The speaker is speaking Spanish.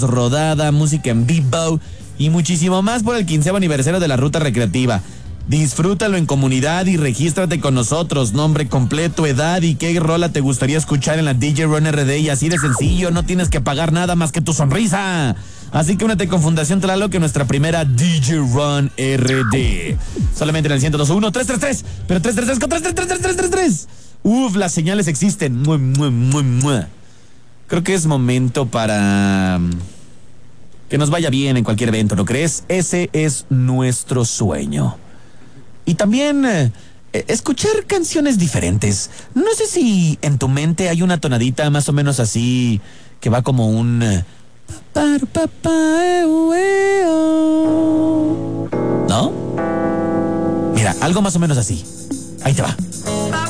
rodada, música en vivo y muchísimo más por el 15º aniversario de la Ruta Recreativa. Disfrútalo en comunidad y regístrate con nosotros. Nombre completo, edad y qué rola te gustaría escuchar en la DJ Run RD. Y así de sencillo, no tienes que pagar nada más que tu sonrisa. Así que únete con Fundación Tlaloc en nuestra primera DJ Run RD. Solamente en el 102.1, 333, pero 333 con 333. Uf, las señales existen. Creo que es momento para que nos vaya bien en cualquier evento, ¿no crees? Ese es nuestro sueño. Y también escuchar canciones diferentes. No sé si en tu mente hay una tonadita más o menos así, que va como un... ¿No? Mira, algo más o menos así. Ahí te va.